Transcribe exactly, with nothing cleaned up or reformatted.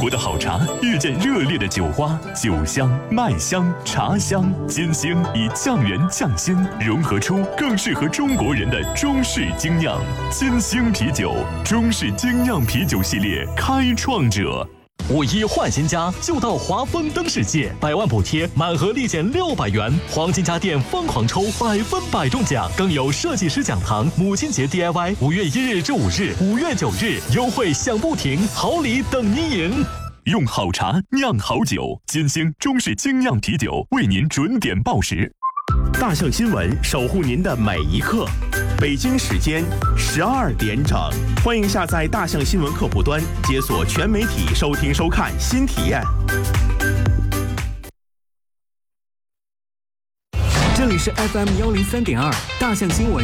博的好茶遇见热烈的酒花，酒香、麦香、茶香，金星以匠人匠心融合出更适合中国人的中式精酿。金星啤酒，中式精酿啤酒系列开创者。 五一换新家就到华丰灯世界，百万补贴，满额立减六百元，黄金家电疯狂抽，百分百中奖，更有设计师讲堂、母亲节 D I Y， 五月一日至五日、五月九日优惠享不停，好礼等您赢。 用好茶酿好酒，金星中式精酿啤酒为您准点报时。 大象新闻守护您的每一刻。北京时间十二点整，欢迎下载大象新闻客户端，解锁全媒体收听收看新体验。 这里是 F M 幺零三点二大象新闻。